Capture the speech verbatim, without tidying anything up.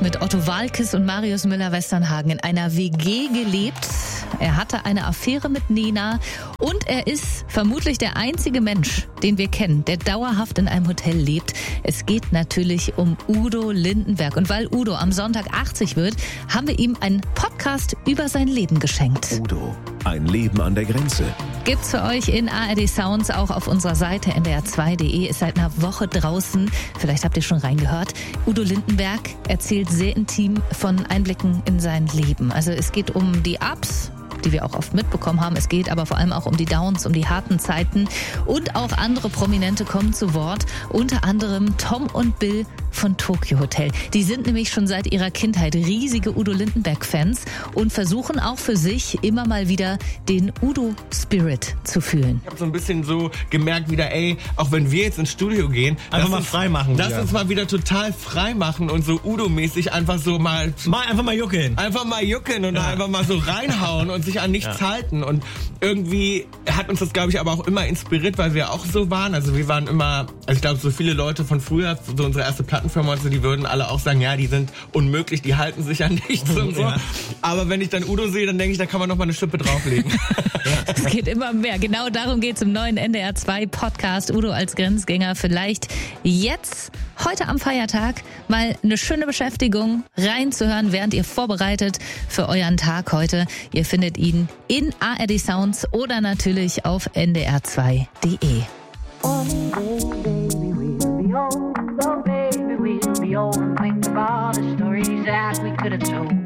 mit Otto Waalkes und Marius Müller-Westernhagen in einer W G gelebt. Er hatte eine Affäre mit Nena und er ist vermutlich der einzige Mensch, den wir kennen, der dauerhaft in einem Hotel lebt. Es geht natürlich um Udo Lindenberg. Und weil Udo am Sonntag achtzig wird, haben wir ihm einen Podcast über sein Leben geschenkt. Udo, ein Leben an der Grenze. Gibt's für euch in A R D Sounds auch auf unserer Seite N D R zwei punkt de. Ist seit einer Woche draußen. Vielleicht habt ihr schon reingehört. Udo Lindenberg erzählt sehr intim von Einblicken in sein Leben. Also es geht um die Ups, die wir auch oft mitbekommen haben. Es geht aber vor allem auch um die Downs, um die harten Zeiten. Und auch andere Prominente kommen zu Wort. Unter anderem Tom und Bill von Tokio Hotel. Die sind nämlich schon seit ihrer Kindheit riesige Udo Lindenberg-Fans und versuchen auch für sich immer mal wieder den Udo-Spirit zu fühlen. Ich habe so ein bisschen so gemerkt wieder, ey, auch wenn wir jetzt ins Studio gehen, einfach mal frei machen. Lass uns mal wieder total frei machen und so Udo-mäßig einfach so mal... Mal einfach mal juckeln. Einfach mal juckeln und ja. einfach mal so reinhauen und sich an nichts ja. halten. Und irgendwie hat uns das, glaube ich, aber auch immer inspiriert, weil wir auch so waren. Also wir waren immer, also ich glaube, so viele Leute von früher, so unsere erste Plattenfirma und so, die würden alle auch sagen, ja, die sind unmöglich, die halten sich an nichts und so. Ja. Aber wenn ich dann Udo sehe, dann denke ich, da kann man noch mal eine Schippe drauflegen. Es geht immer mehr. Genau darum geht es im neuen N D R zwei Podcast Udo als Grenzgänger. Vielleicht jetzt, heute am Feiertag, mal eine schöne Beschäftigung reinzuhören, während ihr vorbereitet für euren Tag heute. Ihr findet ihn in A R D Sounds oder natürlich auf N D R zwei punkt de. Oh, baby, we'll be old. Oh, baby, we'll be old and think of all the stories that we could have told.